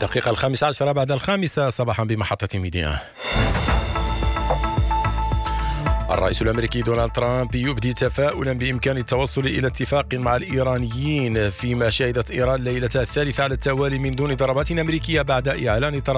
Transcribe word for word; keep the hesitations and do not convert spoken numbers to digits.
الدقيقة الخامسة عشرة بعد الخامسة صباحا بمحطة ميديا. الرئيس الأمريكي دونالد ترامب يبدي تفاؤلا بإمكان التوصل إلى اتفاق مع الإيرانيين، فيما شهدت إيران ليلتها الثالثة على التوالي من دون ضربات أمريكية بعد إعلان